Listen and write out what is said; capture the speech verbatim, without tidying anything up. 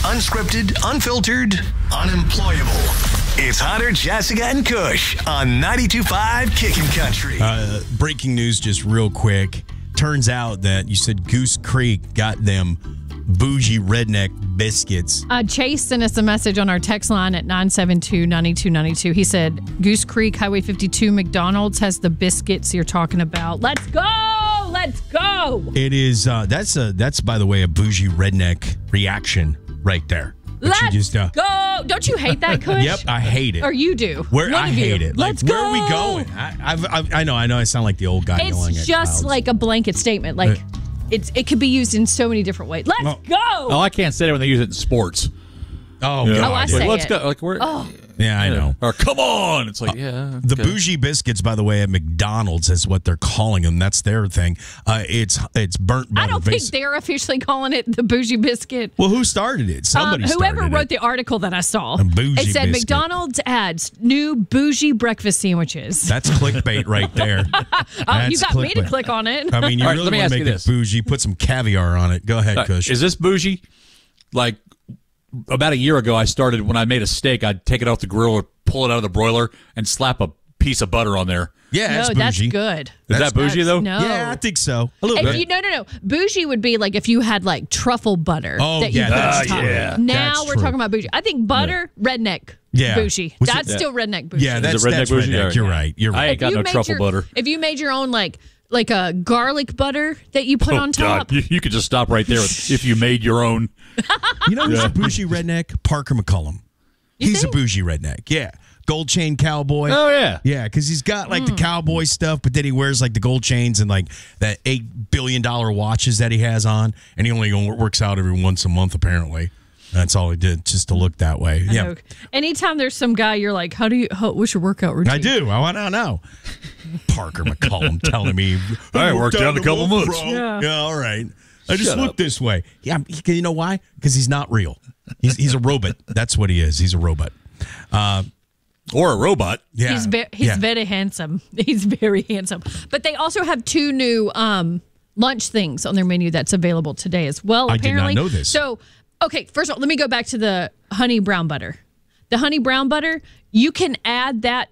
Unscripted, unfiltered, unemployable. It's Hunter, Jessica, and Kush on ninety-two point five Kickin' Country. Uh, breaking news just real quick. Turns out that you said Goose Creek got them bougie redneck biscuits. Uh, Chase sent us a message on our text line at nine seven two, nine two nine two. He said, Goose Creek, Highway fifty-two, McDonald's has the biscuits you're talking about. Let's go! Let's go! It is, uh, that's, a, that's by the way, a bougie redneck reaction right there. But Let's you just, uh, go! Don't you hate that, Kush? Yep, I hate it. Or you do. Where One I of hate you. it. Like, Let's where go! are we going? I, I've, I've, I know, I know. I sound like the old guy yelling It's at just clouds. like a blanket statement. Like, Uh, it's it could be used in so many different ways. Let's Oh. go! Oh, I can't say that when they use it in sports. Oh, Yeah. God. Oh, I Like, say let's it. go. Like, we're, Oh. Yeah, I know. Or come on. It's like, yeah. The okay. bougie biscuits, by the way, at McDonald's is what they're calling them. That's their thing. Uh, it's it's burnt butter. I don't think basi- they're officially calling it the bougie biscuit. Well, who started it? Somebody Um, whoever started wrote it. the article that I saw, A bougie it said biscuit. McDonald's adds new bougie breakfast sandwiches. That's clickbait right there. Oh, you That's got me to clickbait. click on it. I mean, you All right, really let me want to ask you make it this. bougie. Put some caviar on it. Go ahead, Uh, Kush. Is this bougie? Like, about a year ago, I started, when I made a steak, I'd take it off the grill or pull it out of the broiler and slap a piece of butter on there. yeah, no, that's that's bougie. good. Is that bougie, That's- though? No. Yeah, I think so. A little If bit. you no no no bougie would be like if you had like truffle butter Oh, that you yeah, put that's on top. true. Yeah, Now that's we're true. talking about bougie. I think butter redneck Yeah. bougie. Was it- That's Yeah. still redneck bougie. yeah, that's, redneck that's bougie? redneck. Yeah. You're right. You're I right. ain't got no made truffle your- butter. If you made your own like like a garlic butter that you put Oh, on top. God. You, you could just stop right there with, if you made your own. You know who's a bougie redneck? Parker McCullum. You He's think? a bougie redneck. Yeah. Gold chain cowboy. Oh, yeah. Yeah, because he's got like the Hmm. cowboy stuff, but then he wears like the gold chains and like that eight billion dollar watches that he has on, and he only works out every once a month apparently. That's all he did, just to look that way. I Yeah, know. Anytime there's some guy, you're like, how do you? How, what's your workout routine? I do. I want to know. Parker McCullum telling me I worked out in a couple months, months. bro." Yeah. Yeah, all right. I just Shut look up. this way. Yeah, he- you know why? Because he's not real. He's he's a robot. That's what he is. He's a robot. Uh, Or a robot. yeah, He's ve- he's yeah. very handsome. He's very handsome. But they also have two new um, lunch things on their menu that's available today as well. I did not Apparently, know this. So, okay, first of all, let me go back to the honey brown butter. The honey brown butter, you can add that